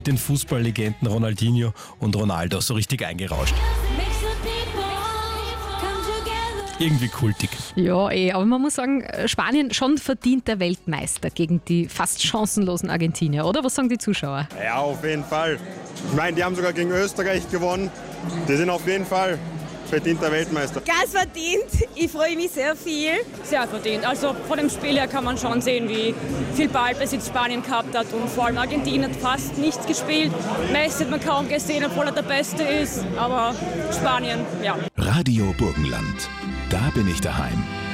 Den Fußballlegenden Ronaldinho und Ronaldo so richtig eingerauscht. Irgendwie kultig. Ja, aber man muss sagen, Spanien schon verdient der Weltmeister gegen die fast chancenlosen Argentinier, oder? Was sagen die Zuschauer? Ja, auf jeden Fall. Ich meine, die haben sogar gegen Österreich gewonnen. Die sind auf jeden Fall verdienter Weltmeister. Ganz verdient. Ich freue mich sehr viel. Sehr verdient. Also von dem Spiel her kann man schon sehen, wie viel Ballbesitz Spanien gehabt hat. Und vor allem Argentinien hat fast nichts gespielt. Messi hat man kaum gesehen, obwohl er der Beste ist. Aber Spanien, ja. Radio Burgenland. Da bin ich daheim.